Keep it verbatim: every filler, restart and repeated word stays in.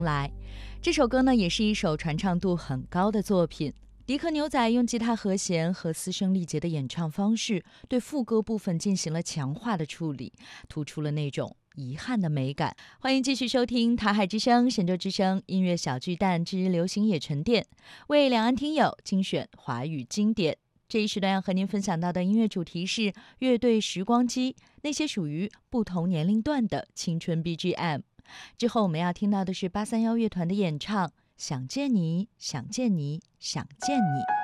这首歌呢，也是一首传唱度很高的作品。迪克牛仔用吉他和弦和嘶声力竭的演唱方式，对副歌部分进行了强化的处理，突出了那种遗憾的美感。欢迎继续收听台海之声、神州之声音乐小巨蛋之流行野沉淀，为两岸听友精选华语经典。这一时段要和您分享到的音乐主题是乐队时光机，那些属于不同年龄段的青春 B G M。 之后我们要听到的是八三幺乐团的演唱，想见你，想见你，想见你。